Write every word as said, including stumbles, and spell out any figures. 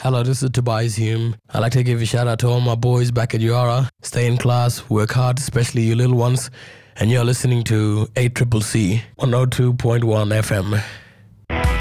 Hello, this is Tobias Hume. I'd like to give a shout out to all my boys back at Yara. Stay in class, work hard, especially you little ones. And you're listening to A C C C one oh two point one F M.